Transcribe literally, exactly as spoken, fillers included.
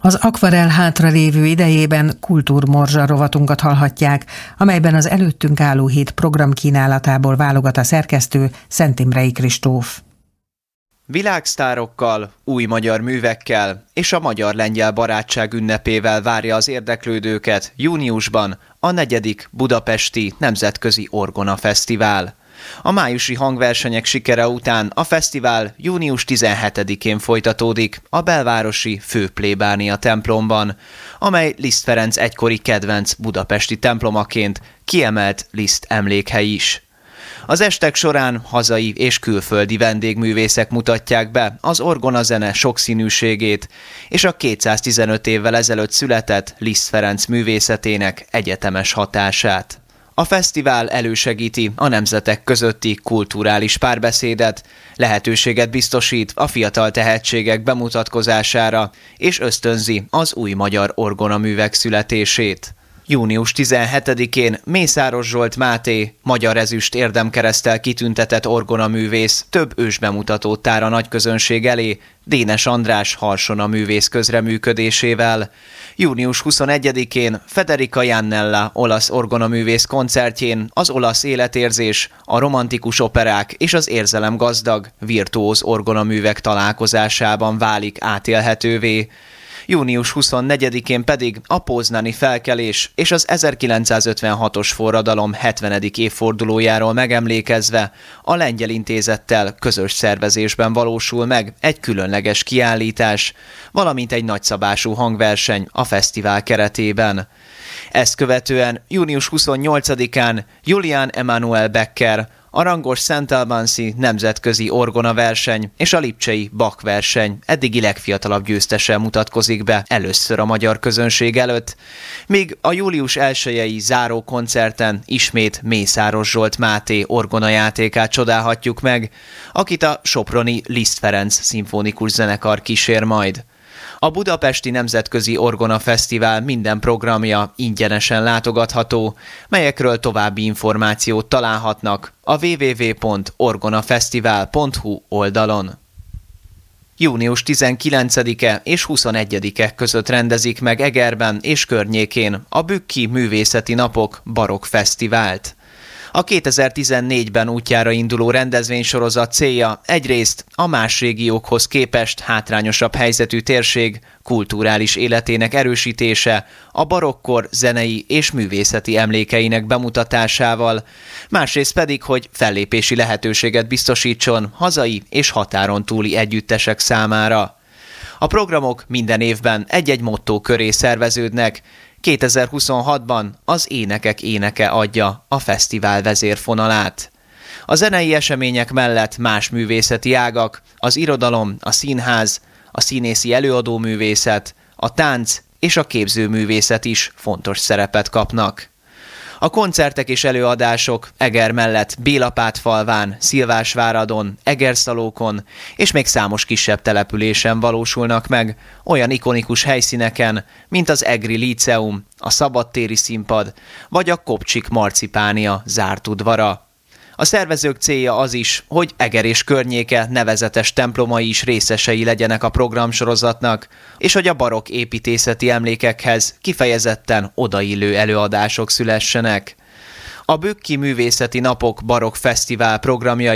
Az akvarell hátralévő idejében kultúrmorzsa rovatunkat hallhatják, amelyben az előttünk álló hét programkínálatából válogat a szerkesztő, Szentimrei Kristóf. Világsztárokkal, új magyar művekkel és a magyar-lengyel barátság ünnepével várja az érdeklődőket júniusban a negyedik budapesti nemzetközi Orgona Fesztivál. A májusi hangversenyek sikere után a fesztivál június tizenhetedikén folytatódik a belvárosi főplébánia templomban, amely Liszt Ferenc egykori kedvenc budapesti templomaként kiemelt Liszt emlékhely is. Az estek során hazai és külföldi vendégművészek mutatják be az orgonazene sokszínűségét és a kétszáztizenöt évvel ezelőtt született Liszt Ferenc művészetének egyetemes hatását. A fesztivál elősegíti a nemzetek közötti kulturális párbeszédet, lehetőséget biztosít a fiatal tehetségek bemutatkozására és ösztönzi az új magyar orgonaművek születését. június tizenhetedikén Mészáros Zsolt Máté, magyar ezüst érdemkereszttel kitüntetett orgonaművész több ősbemutatót tár a nagyközönség elé Dénes András harsona művész közreműködésével. június huszonegyedikén Federica Jannella olasz orgonaművész koncertjén az olasz életérzés, a romantikus operák és az érzelemgazdag, virtuóz orgonaművek találkozásában válik átélhetővé. június huszonnegyedikén pedig a poznani felkelés és az ezerkilencszázötvenhatos forradalom hetvenedik évfordulójáról megemlékezve a Lengyel Intézettel közös szervezésben valósul meg egy különleges kiállítás, valamint egy nagyszabású hangverseny a fesztivál keretében. Ezt követően június huszonnyolcadikán Julian Emanuel Becker, a rangos Szent Albansi nemzetközi orgona verseny és a lipcsei Bach verseny eddigi legfiatalabb győztese mutatkozik be először a magyar közönség előtt, míg a július elsejei záró koncerten ismét Mészáros Zsolt Máté orgonajátékát csodálhatjuk meg, akit a soproni Liszt Ferenc szimfonikus zenekar kísér majd. A Budapesti Nemzetközi Orgona Fesztivál minden programja ingyenesen látogatható, melyekről további információt találhatnak a double-u double-u double-u pont orgonafesztivál pont hu oldalon. június tizenkilencedike és huszonegyedike között rendezik meg Egerben és környékén a Bükki Művészeti Napok Barokk Fesztivált. A kétezer-tizennégyben útjára induló rendezvénysorozat célja egyrészt a más régiókhoz képest hátrányosabb helyzetű térség kulturális életének erősítése, a barokkor zenei és művészeti emlékeinek bemutatásával, másrészt pedig, hogy fellépési lehetőséget biztosítson hazai és határon túli együttesek számára. A programok minden évben egy-egy mottó köré szerveződnek. kétezer-huszonhatban az Énekek éneke adja a fesztivál vezérfonalát. A zenei események mellett más művészeti ágak, az irodalom, a színház, a színészi előadóművészet, a tánc és a képzőművészet is fontos szerepet kapnak. A koncertek és előadások Eger mellett Bélapátfalván, Szilvásváradon, Egerszalókon és még számos kisebb településen valósulnak meg, olyan ikonikus helyszíneken, mint az Egri Líceum, a Szabadtéri Színpad vagy a Kopcsik Marcipánia zárt udvara. A szervezők célja az is, hogy Eger és környéke nevezetes templomai is részesei legyenek a programsorozatnak, és hogy a barokk építészeti emlékekhez kifejezetten odaillő előadások szülessenek. A Bükki Művészeti Napok Barokk Fesztivál programjai